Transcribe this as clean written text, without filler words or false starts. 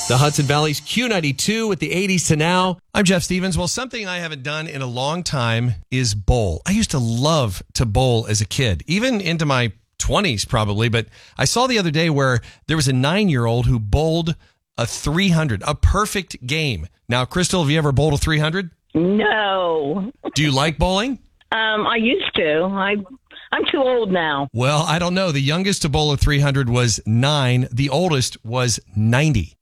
The Hudson Valley's Q92 with the 80s to now. I'm Jeff Stevens. Well, something I haven't done in a long time is bowl. I used to love to bowl as a kid, even into my 20s probably. But I saw the other day where there was a 9-year-old who bowled a 300, a perfect game. Now, Crystal, have you ever bowled a 300? No. Do you like bowling? I used to. I'm too old now. Well, I don't know. The youngest to bowl a 300 was 9. The oldest was 90.